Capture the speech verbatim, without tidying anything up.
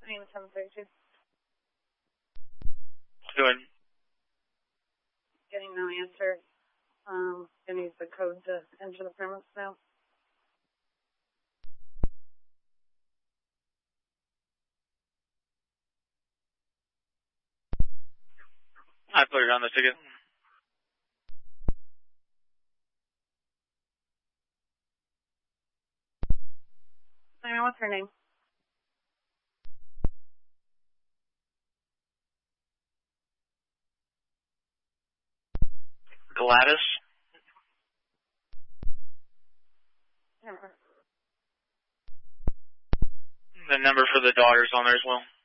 Name seven thirty-two. Go ahead. Getting no answer. Um, gonna use the code to enter the premise now. I put it on the ticket. I mean, what's her name? Gladys. Never. The number for the daughter's on there as well.